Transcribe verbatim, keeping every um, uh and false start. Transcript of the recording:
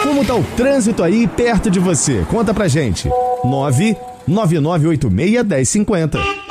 Como tá o trânsito aí perto de você? Conta pra gente. nove nove nove oito seis um zero um zero cinco zero.